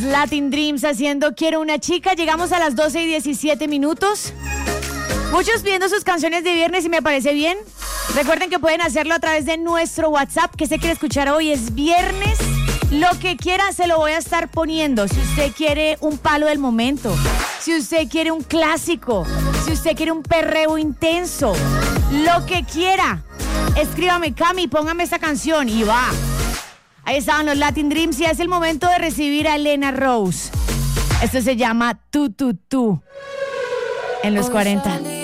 Latin Dreams haciendo Quiero una chica. Llegamos a las 12:17. Muchos pidiendo sus canciones de viernes y me parece bien. Recuerden que pueden hacerlo a través de nuestro WhatsApp. ¿Qué se quiere escuchar hoy? Es viernes. Lo que quiera se lo voy a estar poniendo. Si usted quiere un palo del momento, si usted quiere un clásico, si usted quiere un perreo intenso, lo que quiera, escríbame, Cami, póngame esta canción y va. Ahí estaban los Latin Dreams y es el momento de recibir a Elena Rose. Esto se llama Tú, Tú, Tú en los 40.